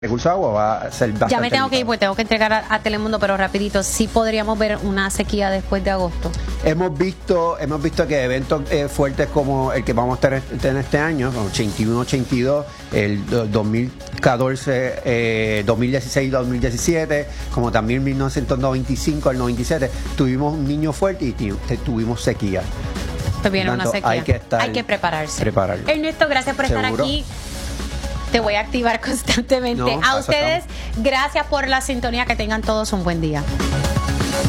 recurso de agua va a ser bastante Ya me tengo que ir, limitado. pues tengo que entregar a Telemundo, pero rapidito, sí podríamos ver una sequía después de agosto. Hemos visto que eventos fuertes como el que vamos a tener este año, 81-82, el 2014, 2016-2017, como también 1995 al 97, tuvimos un niño fuerte y tuvimos sequía. Pues viene Por una tanto, sequía. hay que prepararse. prepararlo. Ernesto, gracias por estar ¿Seguro? aquí. Te voy a activar constantemente. No, A eso ustedes, gracias por la sintonía. Que tengan todos un buen día.